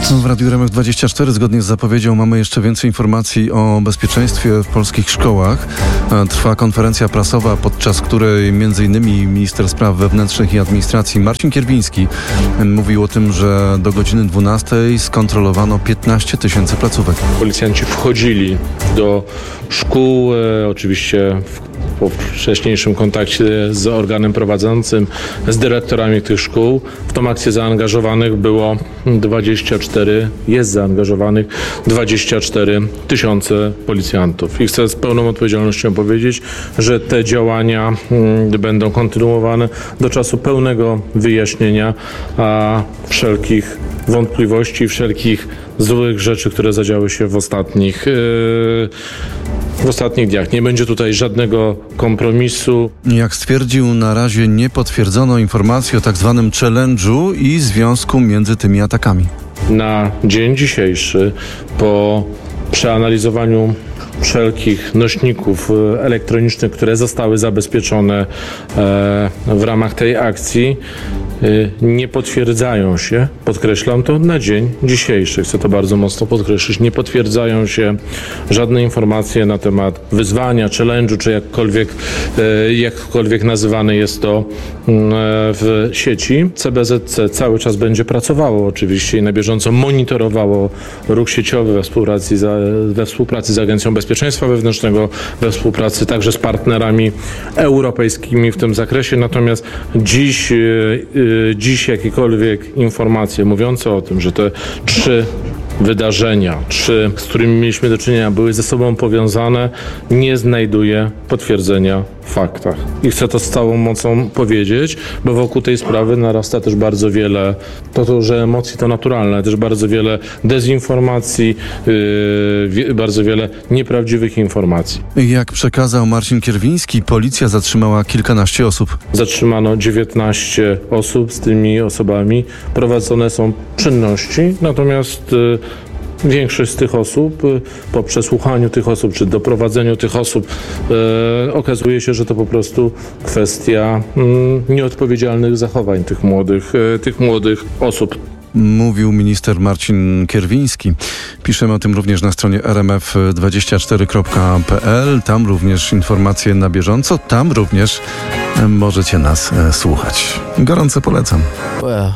W Radiu RMF24 zgodnie z zapowiedzią mamy jeszcze więcej informacji o bezpieczeństwie w polskich szkołach. Trwa konferencja prasowa, podczas której m.in. minister spraw wewnętrznych i administracji Marcin Kierwiński mówił o tym, że do godziny 12 skontrolowano 15 000 placówek. Policjanci wchodzili do szkół, oczywiście po wcześniejszym kontakcie z organem prowadzącym, z dyrektorami tych szkół. W tą akcję zaangażowanych było 24 tysiące policjantów. I chcę z pełną odpowiedzialnością powiedzieć, że te działania będą kontynuowane do czasu pełnego wyjaśnienia wszelkich wątpliwości, wszelkich złych rzeczy, które zadziały się w ostatnich dniach. Nie będzie tutaj żadnego kompromisu. Jak stwierdził, na razie nie potwierdzono informacji o tak zwanym challenge'u i związku między tymi atakami. Na dzień dzisiejszy, po przeanalizowaniu wszelkich nośników elektronicznych, które zostały zabezpieczone w ramach tej akcji, nie potwierdzają się, podkreślam to, na dzień dzisiejszy, chcę to bardzo mocno podkreślić, nie potwierdzają się żadne informacje na temat wyzwania, challenge'u, czy jakkolwiek nazywane jest to w sieci. CBZC cały czas będzie pracowało oczywiście i na bieżąco monitorowało ruch sieciowy we współpracy z Agencją Bezpieczeństwa Wewnętrznego, we współpracy także z partnerami europejskimi w tym zakresie. Natomiast dziś jakiekolwiek informacje mówiące o tym, że te trzy wydarzenia, z którymi mieliśmy do czynienia, były ze sobą powiązane, nie znajduje potwierdzenia w faktach. I chcę to z całą mocą powiedzieć, bo wokół tej sprawy narasta też bardzo wiele, że emocje to naturalne, też bardzo wiele dezinformacji, bardzo wiele nieprawdziwych informacji. Jak przekazał Marcin Kierwiński, policja zatrzymała kilkanaście osób. Zatrzymano 19 osób, z tymi osobami prowadzone są czynności, natomiast większość z tych osób, po przesłuchaniu tych osób, czy doprowadzeniu tych osób, okazuje się, że to po prostu kwestia nieodpowiedzialnych zachowań tych młodych osób. Mówił minister Marcin Kierwiński. Piszemy o tym również na stronie rmf24.pl. Tam również informacje na bieżąco. Tam również możecie nas słuchać. Gorąco polecam.